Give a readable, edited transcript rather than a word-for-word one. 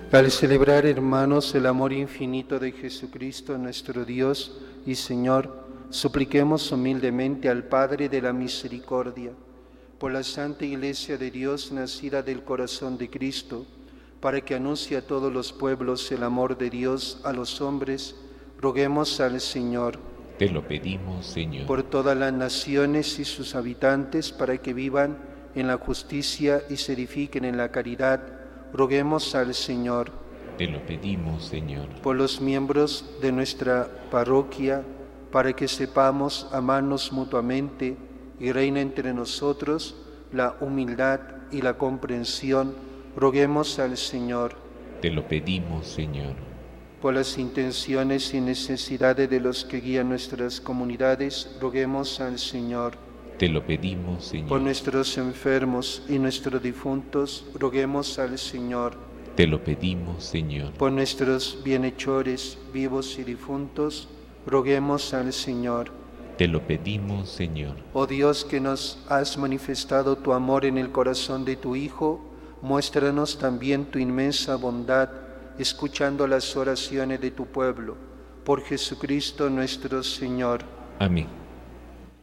Al celebrar, hermanos, el amor infinito de Jesucristo, nuestro Dios y Señor, supliquemos humildemente al Padre de la Misericordia, por la Santa Iglesia de Dios, nacida del corazón de Cristo, para que anuncie a todos los pueblos el amor de Dios a los hombres, roguemos al Señor. Te lo pedimos, Señor. Por todas las naciones y sus habitantes, para que vivan en la justicia y se edifiquen en la caridad, roguemos al Señor. Te lo pedimos, Señor. Por los miembros de nuestra parroquia, para que sepamos amarnos mutuamente y reine entre nosotros la humildad y la comprensión, roguemos al Señor. Te lo pedimos, Señor. Por las intenciones y necesidades de los que guían nuestras comunidades, roguemos al Señor. Te lo pedimos, Señor. Por nuestros enfermos y nuestros difuntos, roguemos al Señor. Te lo pedimos, Señor. Por nuestros bienhechores, vivos y difuntos, roguemos al Señor. Te lo pedimos, Señor. Oh Dios, que nos has manifestado tu amor en el corazón de tu Hijo, muéstranos también tu inmensa bondad, escuchando las oraciones de tu pueblo. Por Jesucristo nuestro Señor. Amén.